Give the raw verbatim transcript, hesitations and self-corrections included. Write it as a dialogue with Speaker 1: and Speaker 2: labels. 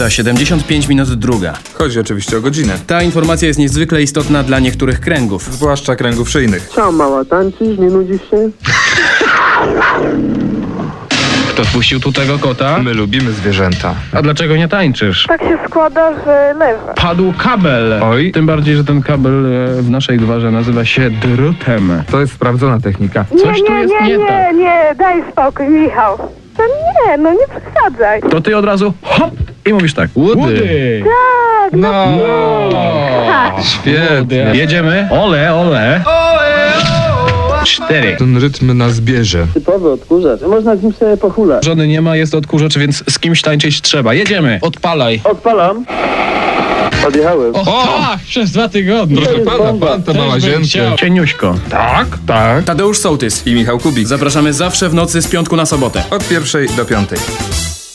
Speaker 1: Za siedemdziesiąt pięć minut druga.
Speaker 2: Chodzi oczywiście o godzinę.
Speaker 1: Ta informacja jest niezwykle istotna dla niektórych kręgów.
Speaker 2: Zwłaszcza kręgów szyjnych.
Speaker 3: Co, mała, tańczysz? Nie nudzisz się?
Speaker 4: Kto wpuścił tu tego kota?
Speaker 2: My lubimy zwierzęta.
Speaker 4: A dlaczego nie tańczysz?
Speaker 5: Tak się składa, że leżę.
Speaker 4: Padł kabel.
Speaker 2: Oj.
Speaker 4: Tym bardziej, że ten kabel e, w naszej gwarze nazywa się drutem.
Speaker 2: To jest sprawdzona technika.
Speaker 5: Nie,
Speaker 4: Coś tu
Speaker 5: nie,
Speaker 4: jest
Speaker 5: nie,
Speaker 4: nie
Speaker 5: nie,
Speaker 4: tak.
Speaker 5: nie, daj spokój, Michał. To nie, no nie przesadzaj.
Speaker 4: To ty od razu hop i mówisz tak. Woody.
Speaker 5: Tak, no,
Speaker 2: No,
Speaker 5: tak.
Speaker 2: świetnie.
Speaker 4: Jedziemy. Ole, ole. Cztery.
Speaker 2: Ten rytm nas bierze.
Speaker 3: Typowy odkurzacz. Można z nim sobie pochulać.
Speaker 4: Żony nie ma, jest odkurzacz, więc z kimś tańczyć trzeba. Jedziemy. Odpalaj.
Speaker 3: Odpalam. Odjechałem.
Speaker 4: O, tak, przez dwa tygodnie.
Speaker 2: Proszę pana, pan to ma łazienkę.
Speaker 4: Cieniuśko. Tak, tak.
Speaker 1: Tadeusz Sołtys
Speaker 2: I Michał Kubik.
Speaker 1: Zapraszamy zawsze w nocy z piątku na sobotę.
Speaker 2: Od pierwszej do piątej.